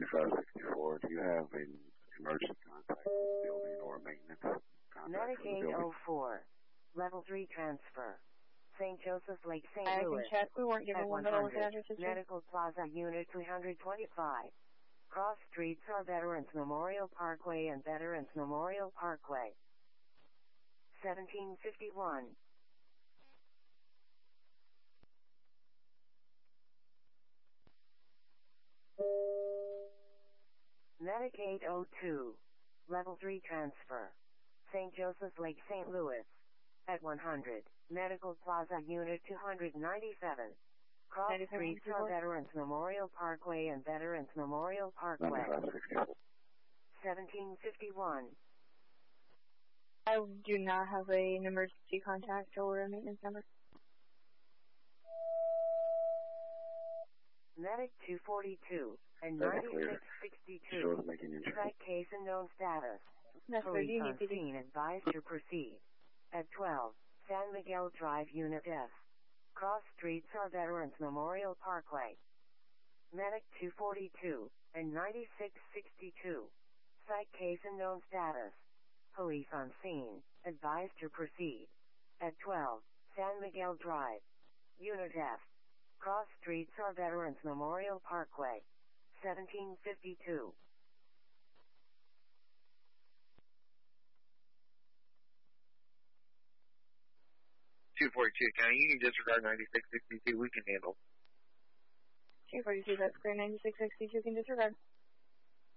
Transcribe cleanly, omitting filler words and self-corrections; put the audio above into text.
9564, do you have an emergency contact in the building or a maintenance contact Medic for the building? 804, Level 3 transfer. St. Joseph Lake, St. I Louis. can check. We weren't given one, but I'll look at address history. Medical Plaza, Unit 325. Cross streets are Veterans Memorial Parkway and Veterans Memorial Parkway. 1751. Medic 802. Level 3 transfer. St. Joseph Lake, St. Louis. At 100. Medical Plaza, Unit 297. Cross streets are Veterans Memorial Parkway and Veterans Memorial Parkway. 1751. I do not have an emergency contact or a maintenance number. Medic 242 and 9662. Track case and known status. Police on scene advised to proceed. At 12, San Miguel Drive, Unit F. Cross streets are Veterans Memorial Parkway. Medic 242 and 9662. Site case and known status. Police on scene advised to proceed. At 12, San Miguel Drive, Unit F. Cross streets are Veterans Memorial Parkway. 1752. County, you can disregard 9662. We can handle. 242, that's clear. 9662 can disregard.